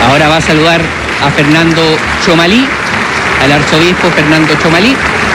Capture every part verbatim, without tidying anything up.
Ahora va a saludar a Fernando Chomalí, al arzobispo Fernando Chomalí,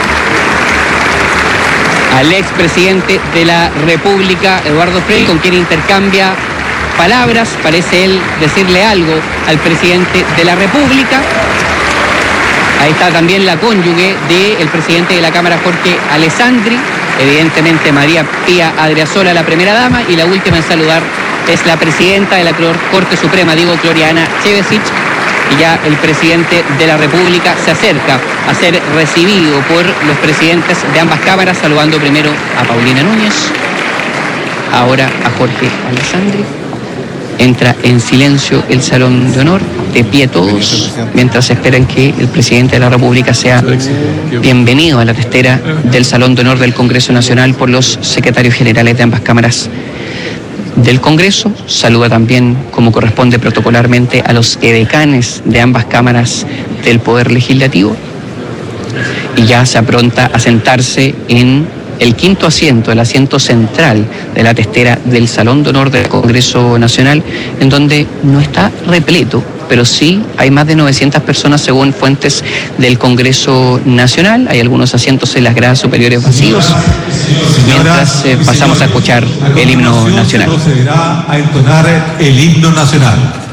al expresidente de la República, Eduardo Frei, con quien intercambia palabras, parece él decirle algo al presidente de la República. Ahí está también la cónyuge del presidente de la Cámara, Jorge Alessandri, evidentemente María Pía Adriasola, la primera dama, y la última en saludar es la presidenta de la Corte Suprema, digo, Gloriana Chevesic, y ya el presidente de la República se acerca a ser recibido por los presidentes de ambas cámaras, saludando primero a Paulina Núñez, ahora a Jorge Alessandri. Entra en silencio el Salón de Honor, de pie todos, mientras esperan que el presidente de la República sea bienvenido a la testera del Salón de Honor del Congreso Nacional por los secretarios generales de ambas cámaras del Congreso. Saluda también, como corresponde protocolarmente, a los edecanes de ambas cámaras del Poder Legislativo, y ya se apronta a sentarse en el quinto asiento, el asiento central de la testera del Salón de Honor del Congreso Nacional, en donde no está repleto, pero sí hay más de novecientas personas según fuentes del Congreso Nacional. Hay algunos asientos en las gradas superiores vacíos, mientras eh, pasamos a escuchar el himno nacional. Procederá a entonar el himno nacional.